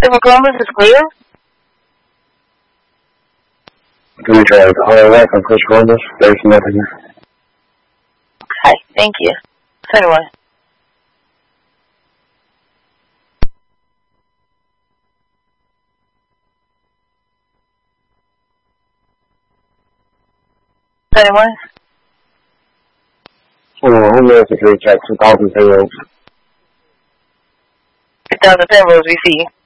Silver Columbus is clear? Can we try the higher right on Chris Columbus? There's nothing here. Okay, thank you. Center one. Center one. Homeland Security check 2,000 payloads. 2,000 payloads we see.